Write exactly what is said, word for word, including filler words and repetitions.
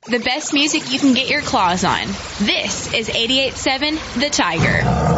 The best music you can get your claws on. This is eighty-eight point seven The Tiger.